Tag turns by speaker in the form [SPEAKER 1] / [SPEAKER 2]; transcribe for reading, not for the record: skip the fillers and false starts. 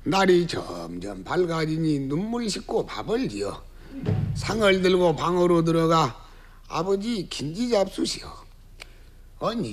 [SPEAKER 1] 날이 점점 밝아지니 눈물 씻고 밥을 지어 상을 들고 방으로 들어가 아버지 긴지 잡수시오. 언니